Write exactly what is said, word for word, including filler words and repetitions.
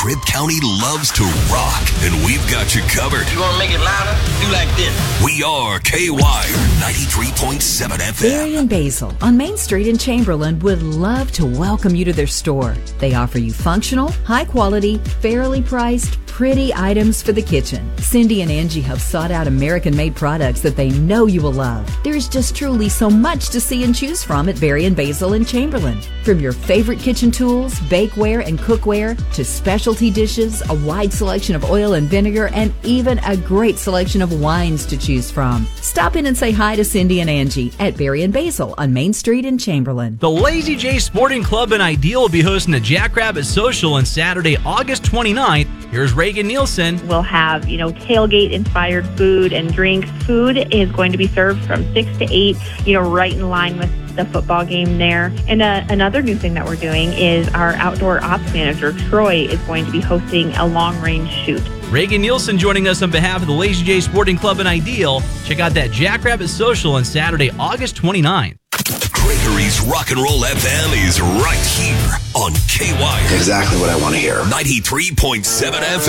Bibb County loves to rock, and we've got you covered. You want to make it louder? Do like this. We are K Y R ninety-three point seven F M. Barry and Basil on Main Street in Chamberlain would love to welcome you to their store. They offer you functional, high-quality, fairly priced, pretty items for the kitchen. Cindy and Angie have sought out American-made products that they know you will love. There's just truly so much to see and choose from at Barry and Basil in Chamberlain. From your favorite kitchen tools, bakeware and cookware, to specialty dishes, a wide selection of oil and vinegar, and even a great selection of wines to choose from. Stop in and say hi to Cindy and Angie at Barry and Basil on Main Street in Chamberlain. The Lazy J Sporting Club in Ideal will be hosting a Jackrabbit Social on Saturday, August twenty-ninth. Here's Reagan Nielsen. We'll have, you know, tailgate-inspired food and drinks. Food is going to be served from six to eight, you know, right in line with the football game there. And uh, another new thing that we're doing is our outdoor ops manager, Troy, is going to be hosting a long-range shoot. Reagan Nielsen joining us on behalf of the Lazy J Sporting Club in Ideal. Check out that Jackrabbit Social on Saturday, August twenty-ninth. Gregory's Rock and Roll F M is right here on K Y R. Exactly what I want to hear. ninety-three point seven F M.